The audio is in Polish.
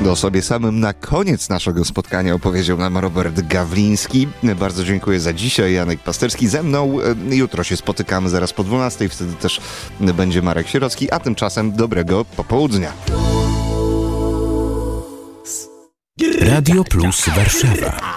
O sobie samym na koniec naszego spotkania opowiedział nam Robert Gawliński. Bardzo dziękuję za dzisiaj. Janek Pasterski ze mną. Jutro się spotykamy zaraz po 12:00. Wtedy też będzie Marek Sierocki. A tymczasem dobrego popołudnia. Radio Plus Warszawa.